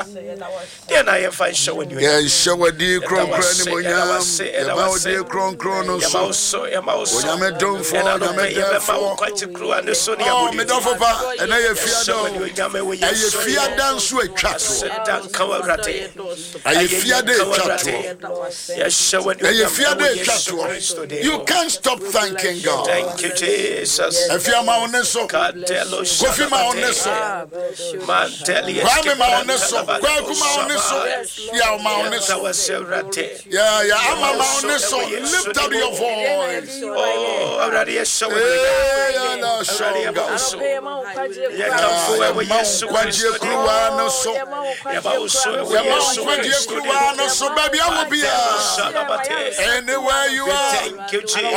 Then I have find show when you show di kronkron ni monyam yɛma wo di kronkron no so onyame domfo onyame defo medɔfo pa ɛna yɛ fiada ɛyɛ fiada nso atwa to ɛyɛ fiada atwa to ɛyɛ fiada atwa to you can't stop thanking God. Thank you, Jesus. Efiama oneso kofi ma oneso kwame ma oneso kwaku ma oneso ya ma oneso ya ama ma oneso. Lift up your voice. Oh, already a show. Already a show. Kwaje kruwa no so baby I will be anywhere you are. Thank you, Jesus.